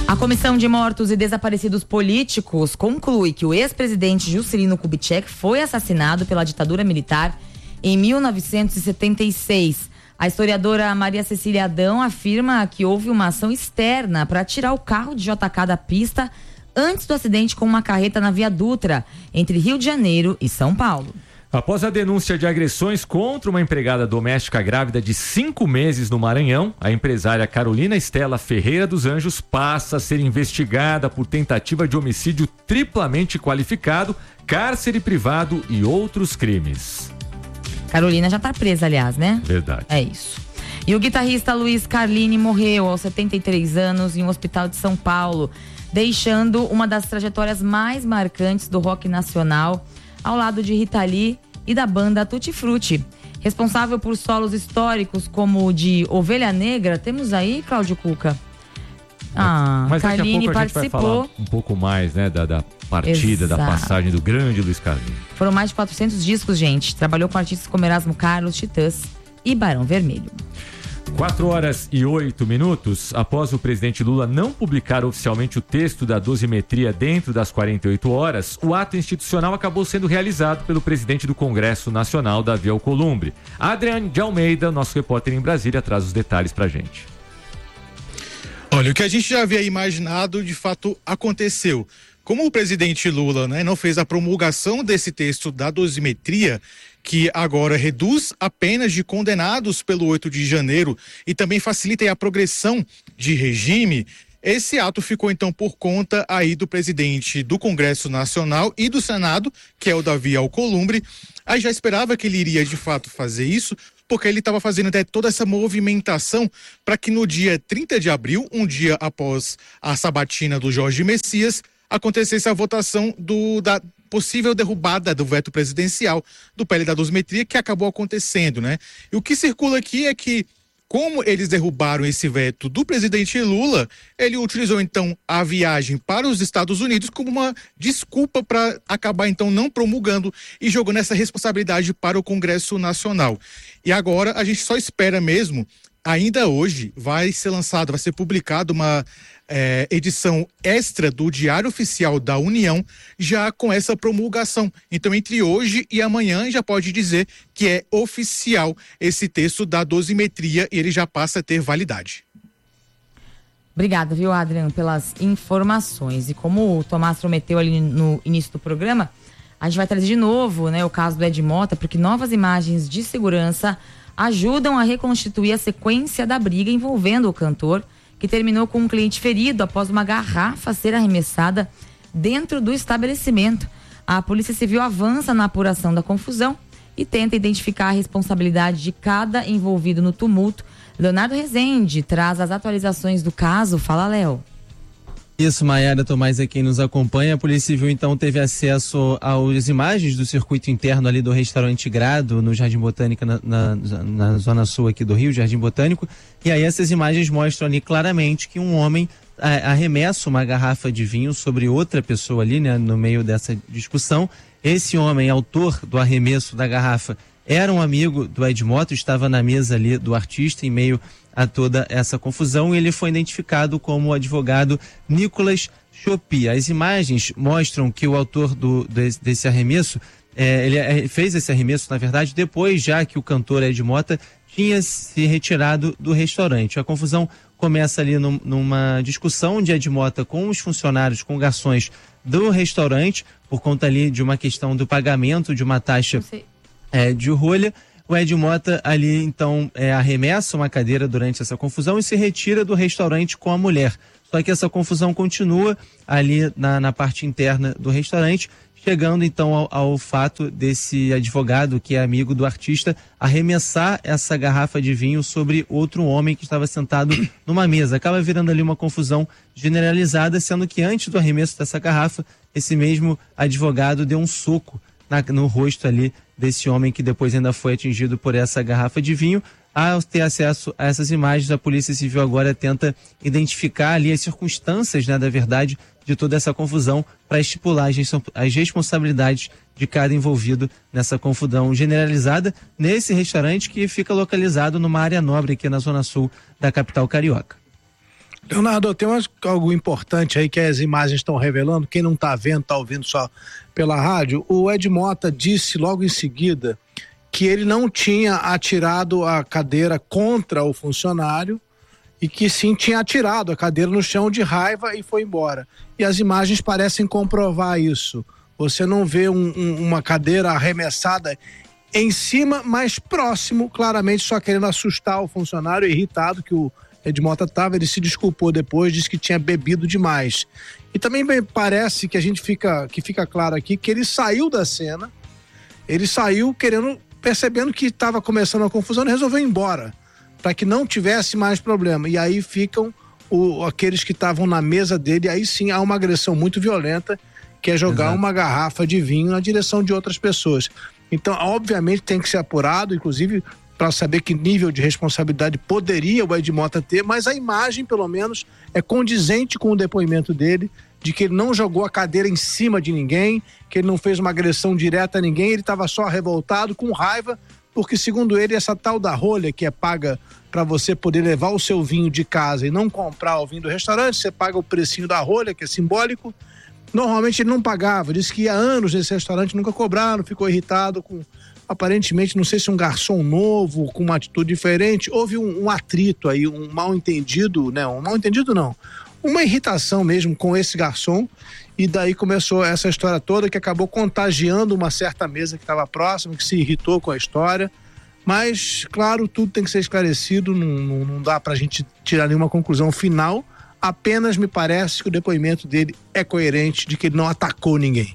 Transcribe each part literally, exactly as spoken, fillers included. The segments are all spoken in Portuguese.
A Comissão de Mortos e Desaparecidos Políticos conclui que o ex-presidente Juscelino Kubitschek foi assassinado pela ditadura militar em mil novecentos e setenta e seis. A historiadora Maria Cecília Adão afirma que houve uma ação externa para tirar o carro de J K da pista antes do acidente com uma carreta na Via Dutra, entre Rio de Janeiro e São Paulo. Após a denúncia de agressões contra uma empregada doméstica grávida de cinco meses no Maranhão, a empresária Carolina Estela Ferreira dos Anjos passa a ser investigada por tentativa de homicídio triplamente qualificado, cárcere privado e outros crimes. Carolina já está presa, aliás, né? Verdade. É isso. E o guitarrista Luiz Carlini morreu aos setenta e três anos em um hospital de São Paulo, deixando uma das trajetórias mais marcantes do rock nacional, ao lado de Rita Lee e da banda Tutti Frutti. Responsável por solos históricos como o de Ovelha Negra, temos aí, Cláudio Cuca. Ah, Mas daqui Carlini a pouco a gente participou. vai falar um pouco mais, né, da, da partida, Exato. da passagem do grande Luiz Carlini. Foram mais de quatrocentos discos, gente. Trabalhou com artistas como Erasmo Carlos, Titãs e Barão Vermelho. quatro horas e oito minutos. Após o presidente Lula não publicar oficialmente o texto da dosimetria dentro das quarenta e oito horas, o ato institucional acabou sendo realizado pelo presidente do Congresso Nacional, Davi Alcolumbre. Adriane de Almeida, nosso repórter em Brasília, traz os detalhes pra gente. Olha, o que a gente já havia imaginado, de fato, aconteceu. Como o presidente Lula, né, não fez a promulgação desse texto da dosimetria, que agora reduz a penas de condenados pelo oito de janeiro e também facilita a progressão de regime, esse ato ficou então por conta aí do presidente do Congresso Nacional e do Senado, que é o Davi Alcolumbre. Aí já esperava que ele iria de fato fazer isso, porque ele estava fazendo até toda essa movimentação para que no dia trinta de abril, um dia após a sabatina do Jorge Messias, acontecesse a votação do, da possível derrubada do veto presidencial do P L da dosimetria, que acabou acontecendo, né? E o que circula aqui é que, como eles derrubaram esse veto do presidente Lula, ele utilizou então a viagem para os Estados Unidos como uma desculpa para acabar então não promulgando e jogando essa responsabilidade para o Congresso Nacional. E agora a gente só espera mesmo, ainda hoje vai ser lançado, vai ser publicado uma É, edição extra do Diário Oficial da União, já com essa promulgação. Então, entre hoje e amanhã, já pode dizer que é oficial esse texto da dosimetria e ele já passa a ter validade. Obrigada, viu, Adriano, pelas informações. E como o Tomás prometeu ali no início do programa, a gente vai trazer de novo, né, o caso do Ed Mota, porque novas imagens de segurança ajudam a reconstituir a sequência da briga envolvendo o cantor, que terminou com um cliente ferido após uma garrafa ser arremessada dentro do estabelecimento. A Polícia Civil avança na apuração da confusão e tenta identificar a responsabilidade de cada envolvido no tumulto. Leonardo Rezende traz as atualizações do caso. Fala, Léo. Isso, Maiara Tomás é quem nos acompanha. A Polícia Civil então teve acesso às imagens do circuito interno ali do restaurante Grado, no Jardim Botânico, na, na, na zona sul aqui do Rio, Jardim Botânico. E aí essas imagens mostram ali claramente que um homem a, arremessa uma garrafa de vinho sobre outra pessoa ali, né, no meio dessa discussão. Esse homem, autor do arremesso da garrafa, era um amigo do Ed Mota, estava na mesa ali do artista em meio a toda essa confusão, e ele foi identificado como o advogado Nicolas Chopi. As imagens mostram que o autor do, desse, desse arremesso, é, ele fez esse arremesso, na verdade, depois já que o cantor Ed Mota tinha se retirado do restaurante. A confusão começa ali num, numa discussão de Ed Mota com os funcionários, com garçons do restaurante, por conta ali de uma questão do pagamento de uma taxa é, de rolha. O Ed Mota ali, então, é, arremessa uma cadeira durante essa confusão e se retira do restaurante com a mulher. Só que essa confusão continua ali na, na parte interna do restaurante, chegando, então, ao, ao fato desse advogado, que é amigo do artista, arremessar essa garrafa de vinho sobre outro homem que estava sentado numa mesa. Acaba virando ali uma confusão generalizada, sendo que antes do arremesso dessa garrafa, esse mesmo advogado deu um soco na, no rosto ali desse homem, que depois ainda foi atingido por essa garrafa de vinho. Ao ter acesso a essas imagens, a Polícia Civil agora tenta identificar ali as circunstâncias, né, da verdade, de toda essa confusão, para estipular as responsabilidades de cada envolvido nessa confusão generalizada nesse restaurante, que fica localizado numa área nobre aqui na zona sul da capital carioca. Leonardo, tem umas, algo importante aí que as imagens estão revelando, quem não está vendo, está ouvindo só pela rádio. O Ed Mota disse logo em seguida que ele não tinha atirado a cadeira contra o funcionário e que sim tinha atirado a cadeira no chão de raiva e foi embora. E as imagens parecem comprovar isso. Você não vê um, um, uma cadeira arremessada em cima, mas próximo, claramente só querendo assustar o funcionário, irritado que o Ed Mota estava. Ele se desculpou depois, disse que tinha bebido demais. E também parece que a gente fica, que fica claro aqui que ele saiu da cena, ele saiu querendo, percebendo que estava começando a confusão e resolveu ir embora, para que não tivesse mais problema. E aí ficam o, aqueles que estavam na mesa dele, aí sim há uma agressão muito violenta, que é jogar Exato. uma garrafa de vinho na direção de outras pessoas. Então, obviamente, tem que ser apurado, inclusive para saber que nível de responsabilidade poderia o Ed Mota ter, mas a imagem, pelo menos, é condizente com o depoimento dele, de que ele não jogou a cadeira em cima de ninguém, que ele não fez uma agressão direta a ninguém, ele estava só revoltado, com raiva, porque, segundo ele, essa tal da rolha que é paga para você poder levar o seu vinho de casa e não comprar o vinho do restaurante, você paga o precinho da rolha, que é simbólico. Normalmente ele não pagava, disse que ia anos nesse restaurante, nunca cobraram, ficou irritado com, aparentemente, não sei se um garçom novo, com uma atitude diferente. Houve um, um atrito aí, um mal entendido, né? Um mal entendido não, uma irritação mesmo com esse garçom, e daí começou essa história toda que acabou contagiando uma certa mesa que estava próxima, que se irritou com a história. Mas, claro, tudo tem que ser esclarecido, não, não, não dá pra gente tirar nenhuma conclusão final. Apenas me parece que o depoimento dele é coerente, de que ele não atacou ninguém.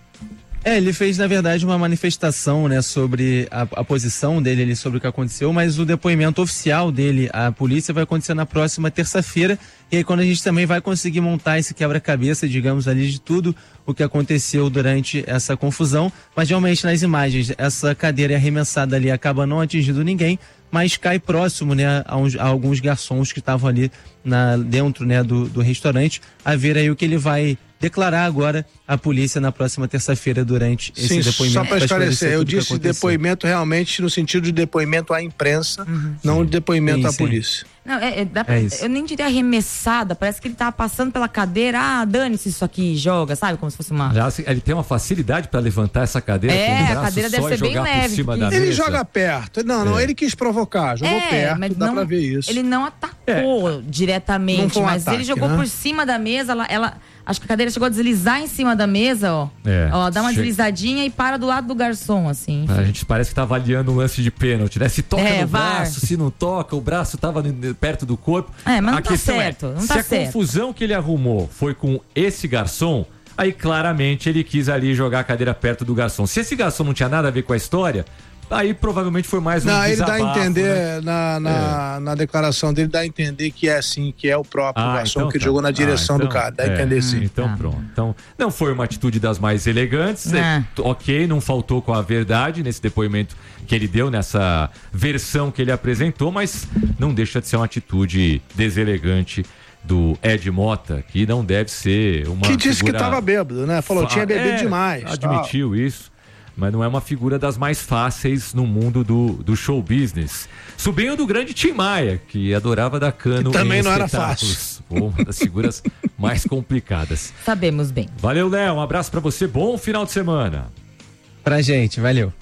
É, ele fez, na verdade, uma manifestação, né, sobre a, a posição dele ali, sobre o que aconteceu, mas o depoimento oficial dele à polícia vai acontecer na próxima terça-feira, e aí quando a gente também vai conseguir montar esse quebra-cabeça, digamos ali, de tudo o que aconteceu durante essa confusão, mas realmente nas imagens, essa cadeira arremessada ali acaba não atingindo ninguém, mas cai próximo, né, a, uns, a alguns garçons que estavam ali na, dentro, né, do, do restaurante, a ver aí o que ele vai declarar agora à polícia na próxima terça-feira durante esse Sim, depoimento. Só para esclarecer, eu disse depoimento realmente no sentido de depoimento à imprensa, uhum. não de depoimento sim, à sim. polícia. Não, é, é, dá pra, é eu nem diria arremessada, parece que ele tava passando pela cadeira, ah, dane-se isso aqui, joga, sabe? Como se fosse uma... Já, ele tem uma facilidade para levantar essa cadeira é, com o braço a cadeira deve só ser e jogar bem por leve. cima da ele mesa. joga perto, não, não, é. ele quis provocar, jogou é, perto, dá não, pra ver isso. Ele não atacou é. diretamente, um mas ataque, ele jogou né? por cima da mesa, ela, ela, acho que a cadeira chegou a deslizar em cima da mesa, ó, é. ó dá uma che... deslizadinha e para do lado do garçom, assim. A gente parece que tá avaliando um lance de pênalti, né? Se toca é, no var. braço, se não toca, o braço tava perto do corpo. É, mas não a tá questão certo, é, não se tá a certo. confusão que ele arrumou foi com esse garçom, aí claramente ele quis ali jogar a cadeira perto do garçom. Se esse garçom não tinha nada a ver com a história, aí provavelmente foi mais um não, desabafo. Ele dá a entender, né? na, na, é. na declaração dele, dá a entender que é assim, que é o próprio ah, garçom então que tá. jogou na direção ah, então, do cara. Dá a é, entender sim. Então ah. pronto. Então, não foi uma atitude das mais elegantes. É, ok, não faltou com a verdade nesse depoimento que ele deu, nessa versão que ele apresentou, mas não deixa de ser uma atitude deselegante do Ed Mota, que não deve ser uma que disse figura... que estava bêbado, né? Falou, tinha bebido é, demais. Admitiu tal. isso. Mas não é uma figura das mais fáceis no mundo do, do show business. Sobrinho do grande Tim Maia, que adorava dar cano que também em não era fácil. Uma das figuras mais complicadas. Sabemos bem. Valeu, Léo. Um abraço pra você. Bom final de semana. Pra gente. Valeu.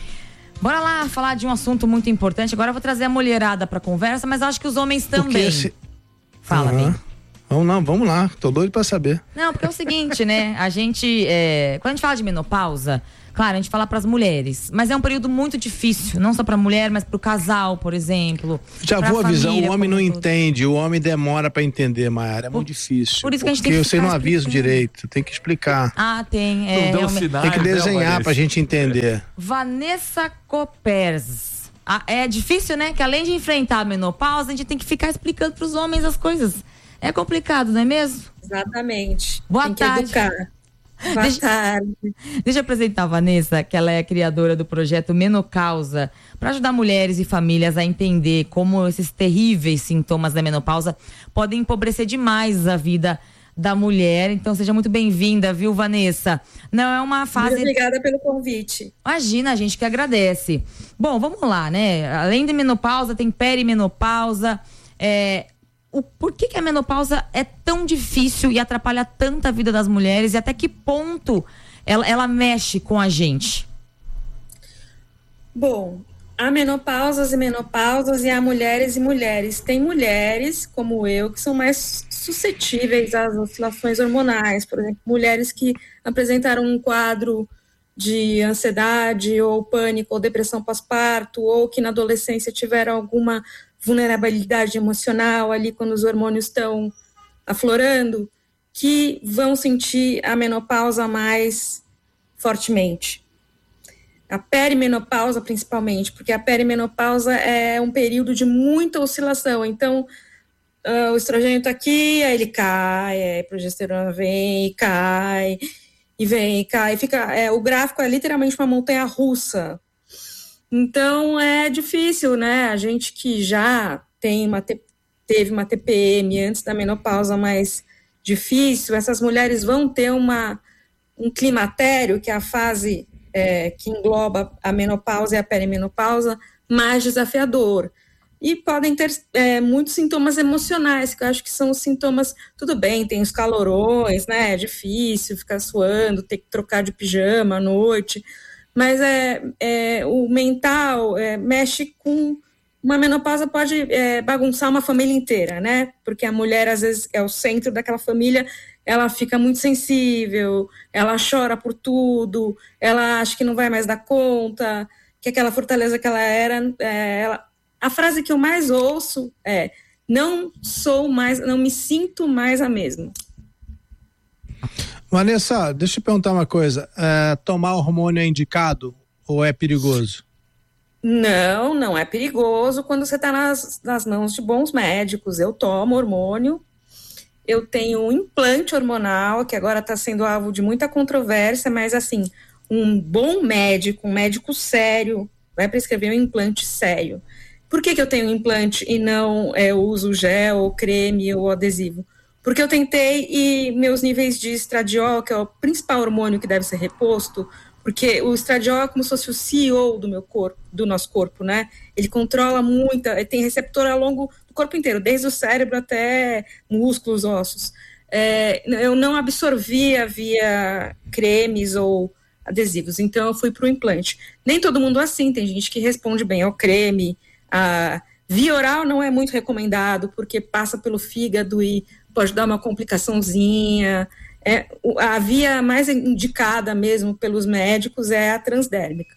Bora lá falar de um assunto muito importante. Agora eu vou trazer a mulherada pra conversa, mas acho que os homens também. Esse... Fala, uhum. bem. Vamos lá, vamos lá. Tô doido pra saber. Não, porque é o seguinte, né? A gente, é... quando a gente fala de menopausa, claro, a gente fala pras mulheres, mas é um período muito difícil, não só pra mulher, mas pro casal, por exemplo. Já vou avisar, o homem não tudo. entende, o homem demora pra entender, Mayara, é por, muito difícil. Por isso que a gente tem que Porque você não avisa direito, tem que explicar. Ah, tem. É, não sinais, tem que desenhar não, pra gente entender. Vanessa Copers. Ah, é difícil, né? Que além de enfrentar a menopausa, a gente tem que ficar explicando pros homens as coisas. É complicado, não é mesmo? Exatamente. Boa tem tarde. Que educar. Boa deixa, tarde. Deixa eu apresentar a Vanessa, que ela é a criadora do projeto Menocausa, para ajudar mulheres e famílias a entender como esses terríveis sintomas da menopausa podem empobrecer demais a vida da mulher. Então seja muito bem-vinda, viu, Vanessa? Não é uma fase... Muito obrigada pelo convite. Imagina, a gente que agradece. Bom, vamos lá, né? Além de menopausa, tem perimenopausa. É... o por que, que a menopausa é tão difícil e atrapalha tanto a vida das mulheres e até que ponto ela, ela mexe com a gente? Bom, há menopausas e menopausas e há mulheres e mulheres. Tem mulheres, como eu, que são mais suscetíveis às oscilações hormonais. Por exemplo, mulheres que apresentaram um quadro de ansiedade ou pânico ou depressão pós-parto, ou que na adolescência tiveram alguma vulnerabilidade emocional ali quando os hormônios estão aflorando, que vão sentir a menopausa mais fortemente. A perimenopausa, principalmente, porque a perimenopausa é um período de muita oscilação. Então, uh, o estrogênio está aqui, aí ele cai, a progesterona vem e cai, e vem e cai. Fica, é, o gráfico é literalmente uma montanha-russa. Então, é difícil, né? A gente que já tem uma, teve uma T P M antes da menopausa mais difícil, essas mulheres vão ter uma, um climatério, que é a fase... É, que engloba a menopausa e a perimenopausa, mais desafiador. E podem ter é, muitos sintomas emocionais, que eu acho que são os sintomas, tudo bem, tem os calorões, né, é difícil ficar suando, ter que trocar de pijama à noite, mas é, é, o mental é, mexe com... Uma menopausa pode é, bagunçar uma família inteira, né, porque a mulher às vezes é o centro daquela família, ela fica muito sensível, ela chora por tudo, ela acha que não vai mais dar conta, que aquela fortaleza que ela era... É, ela... A frase que eu mais ouço é: não sou mais, não me sinto mais a mesma. Vanessa, deixa eu perguntar uma coisa. É, tomar hormônio é indicado ou é perigoso? Não, não é perigoso quando você está nas, nas mãos de bons médicos. Eu tomo hormônio. Eu tenho um implante hormonal, que agora está sendo alvo de muita controvérsia, mas assim, um bom médico, um médico sério, vai prescrever um implante sério. Por que que eu tenho um implante e não é, eu uso gel, ou creme, ou adesivo? Porque eu tentei e meus níveis de estradiol, que é o principal hormônio que deve ser reposto, porque o estradiol é como se fosse o C E O do meu corpo, do nosso corpo, né? Ele controla muito, ele tem receptor ao longo do corpo inteiro, desde o cérebro até músculos, ossos. É, eu não absorvia via cremes ou adesivos, então eu fui para o implante. Nem todo mundo assim, tem gente que responde bem ao creme. A via oral não é muito recomendado, porque passa pelo fígado e pode dar uma complicaçãozinha. É, a via mais indicada mesmo pelos médicos é a transdérmica.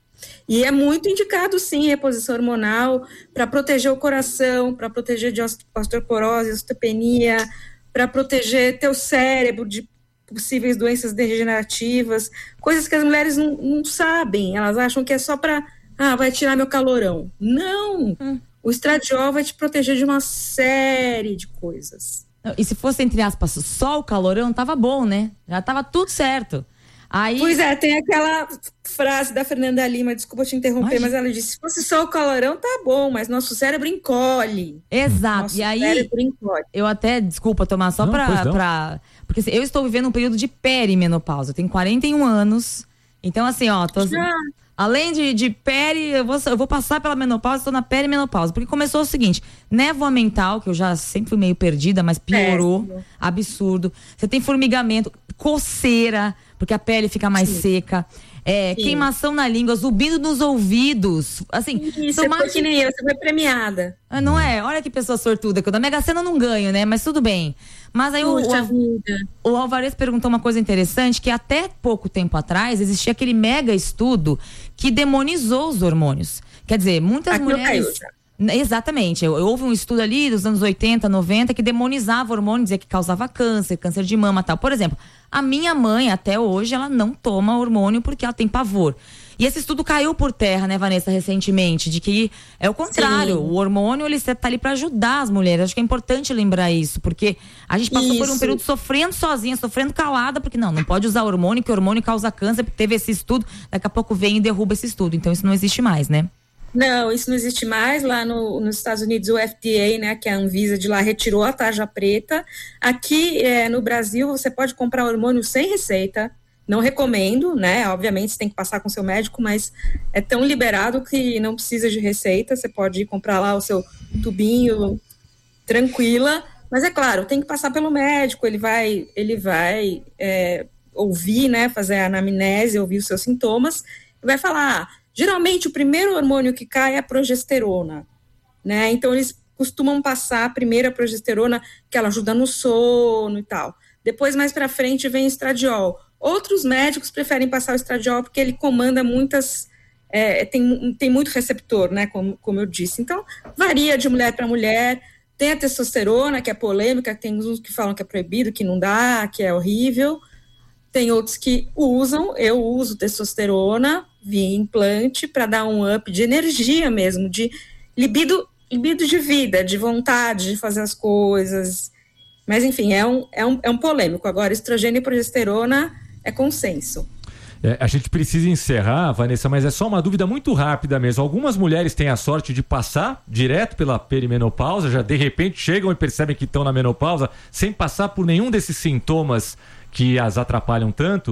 E é muito indicado, sim, a reposição hormonal para proteger o coração, para proteger de osteoporose, osteopenia, para proteger teu cérebro de possíveis doenças degenerativas, coisas que as mulheres não, não sabem. Elas acham que é só para, ah, vai tirar meu calorão. Não! Hum. O estradiol vai te proteger de uma série de coisas. E se fosse, entre aspas, só o calorão, tava bom, né? Já tava tudo certo. Aí... Pois é, tem aquela frase da Fernanda Lima, desculpa te interromper, Imagina. Mas ela disse, se fosse só o calorão, tá bom, mas nosso cérebro encolhe. Exato, nosso e aí, cérebro encolhe. Eu até, desculpa, Tomás, só não, pra, pra... Porque assim, eu estou vivendo um período de perimenopausa, eu tenho quarenta e um anos, então assim, ó, tô... Já. Além de, de peri, eu vou, eu vou passar pela menopausa, estou na perimenopausa. Porque começou o seguinte, névoa mental, que eu já sempre fui meio perdida, mas piorou, Péssimo. absurdo. Você tem formigamento, coceira, porque a pele fica mais Sim. seca. É, queimação na língua, zumbido nos ouvidos. Assim, Isso, é mais... que nem eu, você foi premiada. Ah, não é? Olha que pessoa sortuda, que eu da Mega Sena eu não ganho, né? Mas tudo bem. Mas aí Puxa o, o, o Alvarez perguntou uma coisa interessante, que até pouco tempo atrás existia aquele mega estudo que demonizou os hormônios. Quer dizer, muitas Aqui mulheres... Exatamente, houve um estudo ali dos anos oitenta, noventa que demonizava o hormônio, dizia que causava câncer, câncer de mama e tal. Por exemplo, a minha mãe até hoje ela não toma hormônio porque ela tem pavor. E esse estudo caiu por terra, né, Vanessa, recentemente, de que é o contrário, Sim. o hormônio ele está ali para ajudar as mulheres. Acho que é importante lembrar isso, porque a gente passou isso. por um período sofrendo sozinha, sofrendo calada, porque não, não pode usar hormônio, que o hormônio causa câncer, porque teve esse estudo, daqui a pouco vem e derruba esse estudo. Então isso não existe mais, né? Não, isso não existe mais. Lá no, nos Estados Unidos, o F D A, né, que é a Anvisa de lá, retirou a tarja preta. Aqui é, no Brasil, você pode comprar hormônio sem receita. Não recomendo, né? Obviamente, você tem que passar com seu médico, mas é tão liberado que não precisa de receita. Você pode ir comprar lá o seu tubinho tranquila, mas é claro, tem que passar pelo médico, ele vai, ele vai é, ouvir, né, fazer a anamnese, ouvir os seus sintomas, e vai falar, ah, geralmente o primeiro hormônio que cai é a progesterona, né, então eles costumam passar primeiro a progesterona, que ela ajuda no sono e tal, depois mais para frente vem o estradiol. Outros médicos preferem passar o estradiol porque ele comanda muitas, é, tem, tem muito receptor, né, como, como eu disse, então varia de mulher para mulher. Tem a testosterona, que é polêmica, tem uns que falam que é proibido, que não dá, que é horrível. Tem outros que usam, eu uso testosterona via implante para dar um up de energia mesmo, de libido, libido de vida, de vontade de fazer as coisas. Mas, enfim, é um, é um, é um polêmico. Agora, estrogênio e progesterona é consenso. É, a gente precisa encerrar, Vanessa, mas é só uma dúvida muito rápida mesmo. Algumas mulheres têm a sorte de passar direto pela perimenopausa, já de repente chegam e percebem que estão na menopausa, sem passar por nenhum desses sintomas que as atrapalham tanto?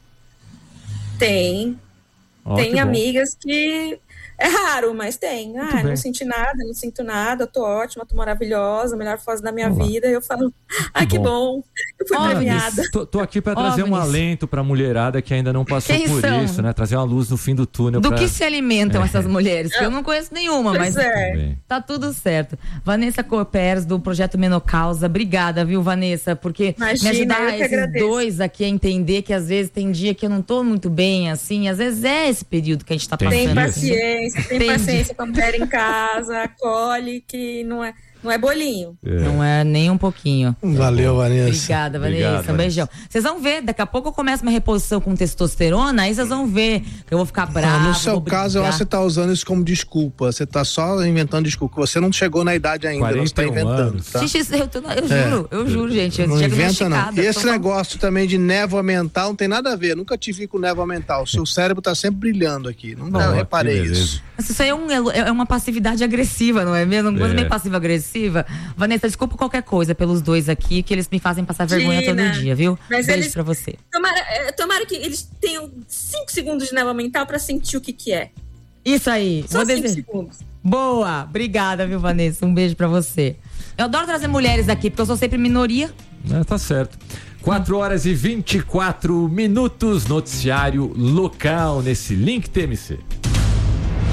Tem. Oh, tem que amigas que... É raro, mas tem. Ah, não senti nada, não sinto nada, tô ótima, tô maravilhosa, melhor fase da minha Olá. vida. Eu falo, ai, que, que bom. bom, eu fui oh, premiada. Tô, tô aqui para trazer oh, um alento pra mulherada que ainda não passou Quem por são? isso, né? Trazer uma luz no fim do túnel. Do pra... que se alimentam é. essas mulheres? Que eu não conheço nenhuma, pois mas é. tá tudo certo. Vanessa Corpers, do Projeto Menocausa, obrigada, viu, Vanessa? Porque Imagina, me ajudar esses agradeço. dois aqui a entender que às vezes tem dia que eu não tô muito bem, assim, às vezes é esse período que a gente tá passando. Tem paciência, tem Entendi. paciência com a mulher em casa, acolhe, que não é, não é bolinho. É. Não é nem um pouquinho. Valeu, Vanessa. Obrigada, Vanessa. Obrigado, um beijão. Vocês vão ver, daqui a pouco eu começo uma reposição com testosterona, aí vocês vão ver que eu vou ficar brava. Ah, no seu caso, eu acho que você tá usando isso como desculpa. Você tá só inventando desculpa. Você não chegou na idade ainda, você tá inventando. Tá? Xixi, eu, tô, eu juro, é. eu juro, gente. Eu não inventa, não. E esse tô... negócio também de névoa mental não tem nada a ver. Nunca te vi com névoa mental. O seu cérebro tá sempre brilhando aqui. Não, não reparei isso. Mas isso aí é, um, é uma passividade agressiva, não é mesmo? Uma coisa é. meio passiva-agressiva. Vanessa, desculpa qualquer coisa pelos dois aqui, que eles me fazem passar vergonha Gina, todo dia, viu? Mas Beijo eles, pra você. Tomara, tomara que eles tenham cinco segundos de névoa mental pra sentir o que que é. Isso aí. Só cinco segundos. Boa. Obrigada, viu, Vanessa? Um beijo pra você. Eu adoro trazer mulheres aqui, porque eu sou sempre minoria. É, tá certo. quatro horas e vinte e quatro minutos, noticiário local nesse Link T M C.